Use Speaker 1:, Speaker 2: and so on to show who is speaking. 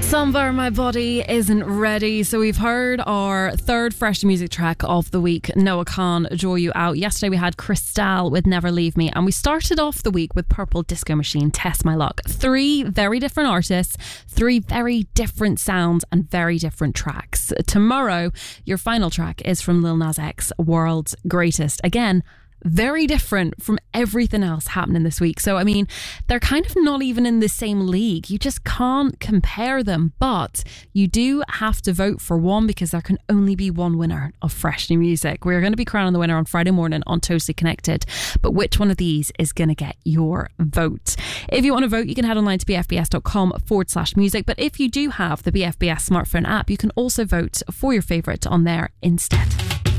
Speaker 1: Somewhere My Body Isn't Ready. So we've heard our third fresh music track of the week, Noah Kahan, Draw You Out. Yesterday we had Krystal with Never Leave Me, and we started off the week with Purple Disco Machine, Test My Luck. Three very different artists, three very different sounds and very different tracks. Tomorrow, your final track is from Lil Nas X, World's Greatest. Again, very different from everything else happening this week. So, I mean, they're kind of not even in the same league. You just can't compare them. But you do have to vote for one, because there can only be one winner of fresh new music. We're going to be crowning the winner on Friday morning on Totally Connected. But which one of these is going to get your vote? If you want to vote, you can head online to bfbs.com/music. But if you do have the BFBS smartphone app, you can also vote for your favourite on there instead.